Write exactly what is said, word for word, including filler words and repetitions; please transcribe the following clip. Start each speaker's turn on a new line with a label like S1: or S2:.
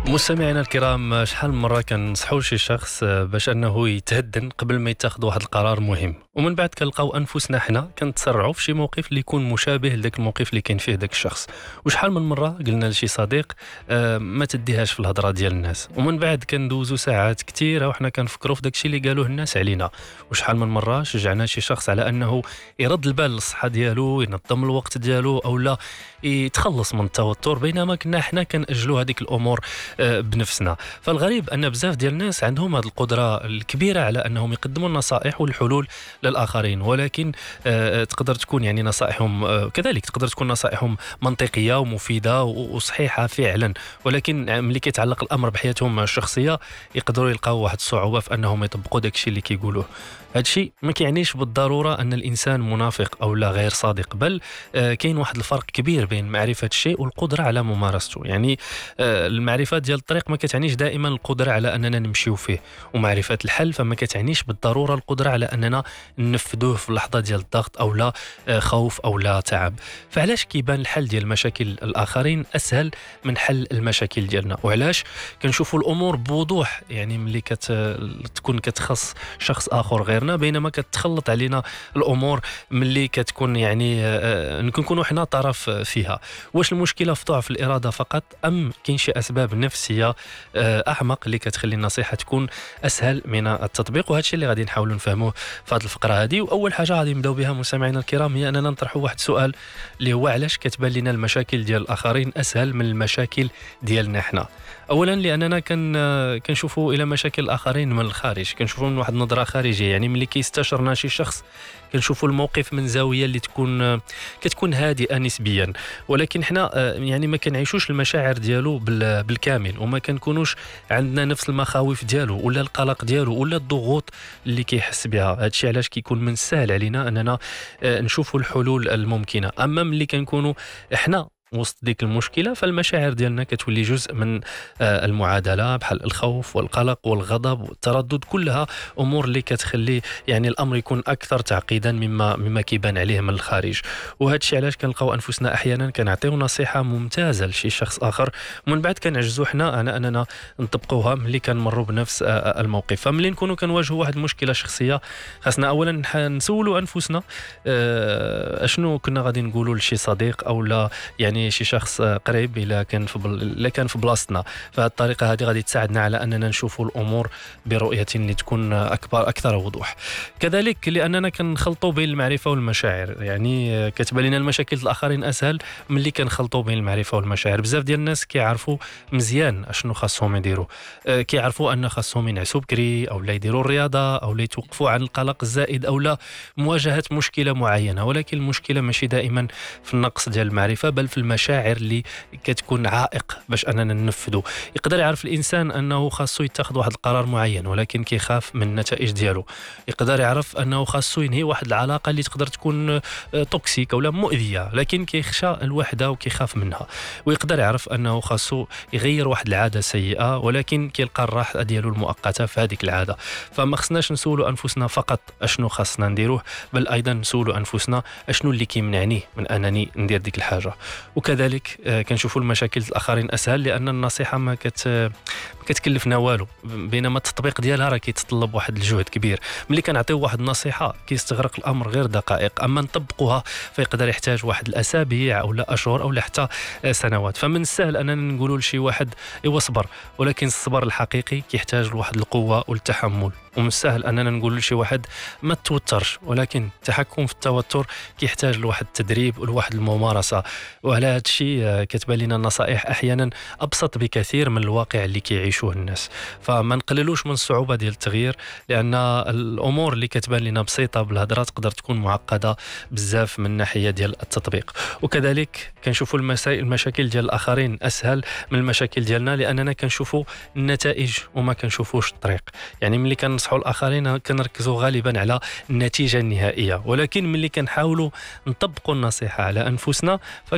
S1: مستمعينا الكرام، شحال من مرة كنصحوا شي شخص باش أنه يتهدن قبل ما يتخذ واحد القرار مهم، ومن بعد كنلقاو أنفسنا حنا كنتسرعوا في شي موقف اللي يكون مشابه لذاك الموقف اللي كاين فيه داك الشخص. وشحال من مرة قلنا لشي صديق آه ما تديهاش في الهضرة ديال الناس، ومن بعد كندوزو ساعات كثيرة وحنا كنفكروا في داك الشيء اللي قالوه الناس علينا. وشحال من مرة شجعنا شي شخص على أنه يرد البال للصحة ديالو، ينظم الوقت ديالو، أو لا يتخلص من التوتر، بينما كنا حنا كنأجلوا هذيك الأمور بنفسنا. فالغريب أن بزاف ديال الناس عندهم هذه القدرة الكبيرة على أنهم يقدموا النصائح والحلول للآخرين، ولكن آه تقدر تكون يعني نصائحهم آه كذلك تقدر تكون نصائحهم منطقية ومفيدة وصحيحة فعلا، ولكن ملي كيتعلق الأمر بحياتهم الشخصية يقدروا يلقاو واحد الصعوبة في أنهم يطبقوا داك الشيء اللي كيقولوه. هذا الشيء ما كيعنيش بالضرورة أن الإنسان منافق أو لا غير صادق، بل آه كاين واحد الفرق كبير بين معرفة الشيء والقدرة على ممارسته. يعني آه المعرفة ديال الطريق ما كتعنيش دائما القدرة على أننا نمشيو فيه، ومعرفة الحل فما كتعنيش بالضرورة القدرة على أننا ننفذوه في اللحظة ديال الضغط أو لا خوف أو لا تعب. فعلاش كيبان الحل ديال مشاكل الآخرين أسهل من حل المشاكل ديالنا؟ وعلاش كنشوفوا الأمور بوضوح يعني ملي كتكون كتخص شخص آخر غيرنا، بينما كتخلط علينا الأمور ملي كتكون يعني نكونوا حنا طرف فيها؟ واش المشكلة في ضعف الإرادة فقط، أم كاين شي أسباب نفسية أعمق اللي كتخلي النصيحة تكون أسهل من التطبيق؟ وهذا الشيء اللي غادي نحاولوا نفهموه في هذه الفقرة هذه. وأول حاجة غادي نبداو بها مستمعينا الكرام هي أننا نطرحوا واحد السؤال اللي هو علاش كتبان لنا المشاكل ديال الآخرين أسهل من المشاكل ديالنا حنا؟ أولا لأننا كن كنشوفوا إلى مشاكل الآخرين من الخارج، كنشوفوا من واحد النظرة خارجية. يعني ملي كيستشرنا شي شخص كنشوفوا الموقف من زاوية اللي تكون كتكون هادئة نسبيا، ولكن حنا يعني ما كنعيشوش المشاعر ديالو بالكامل، وما كنكونوش عندنا نفس المخاوف ديالو ولا القلق ديالو ولا الضغوط اللي كيحس بها. هادشي علاش كيكون من السهل علينا أننا نشوفوا الحلول الممكنة. أما ملي كنكونوا احنا وسط ديك المشكلة فالمشاعر ديالنا كتولي جزء من المعادلة، بحال الخوف والقلق والغضب والتردد، كلها أمور اللي كتخلي يعني الأمر يكون أكثر تعقيدا مما مما كيبان عليه من الخارج. وهذا الشيء علاش كنلقاو أنفسنا أحيانا كنعطيو نصيحة ممتازة لشي شخص آخر، ومن بعد كنعجزوا حنا على أننا نطبقوها ملي كنمروا بنفس الموقف. فملي نكونوا كنواجهوا واحد المشكلة شخصية خاصنا أولا نسولوا أنفسنا أشنو كنا غادي نقولوا لشي صديق أو لا يعني شي شخص قريب الا كان في بل... الا كان في بلاصتنا. فهذه الطريقه هذه غادي تساعدنا على اننا نشوفوا الامور برؤيه اللي تكون اكبر اكثر وضوح. كذلك لاننا كنخلطوا بين المعرفه والمشاعر، يعني كتبان لنا المشاكل الاخرين اسهل ملي كنخلطوا بين المعرفه والمشاعر. بزاف ديال الناس كيعرفوا مزيان اشنو خاصهم يديروا، كيعرفوا ان خاصهم ينعسوا بكري او لا يديروا الرياضه او لا يتوقفوا عن القلق الزائد او لا مواجهه مشكله معينه، ولكن المشكله ماشي دائما في النقص ديال المعرفه بل في المشاعر اللي كتكون عائق باش اننا ننفذوا. يقدر يعرف الانسان انه خاصو يتخذ واحد القرار معين ولكن كيخاف من النتائج ديالو. يقدر يعرف انه خاصو ينهي واحد العلاقه اللي تقدر تكون توكسيك او لا مؤذيه لكن كيخشى الوحده وكيخاف منها. ويقدر يعرف انه خاصو يغير واحد العاده سيئه ولكن كيلقى الراحه ديالو المؤقته في هذيك العاده. فما خصناش نسولوا انفسنا فقط اشنو خاصنا نديروه، بل ايضا نسولوا انفسنا اشنو اللي كيمنعني من انني ندير ديك الحاجه. وكذلك كنشوفوا المشاكل الاخرين اسهل لان النصيحه ما كت ما كتكلفنا والو، بينما التطبيق ديالها راه كيتطلب واحد الجهد كبير. ملي كنعطيو واحد النصيحه كيستغرق الامر غير دقائق، اما نطبقوها فيقدر يحتاج واحد الاسابيع او لا اشهر او لا حتى سنوات. فمن السهل اننا نقولوا لشي واحد ايوا صبر، ولكن الصبر الحقيقي كيحتاج لواحد القوه والتحمل. ومن السهل اننا نقول لشي واحد ما توترش، ولكن التحكم في التوتر كيحتاج لواحد التدريب ولواحد الممارسه. وعلى هذا الشيء كتبان لنا النصائح احيانا ابسط بكثير من الواقع اللي كيعيشوه الناس. فما نقللوش من الصعوبه ديال التغيير، لان الامور اللي كتبان لنا بسيطه بالهضره تقدر تكون معقده بزاف من الناحيه ديال التطبيق. وكذلك كنشوفوا المشاكل ديال الاخرين اسهل من المشاكل ديالنا لاننا كنشوفوا النتائج وما كنشوفوش الطريق. يعني ملي كنصحوا الاخرين كنركزوا غالبا على النتيجه النهائيه، ولكن ملي كنحاولوا نطبقوا النصيحه على انفسنا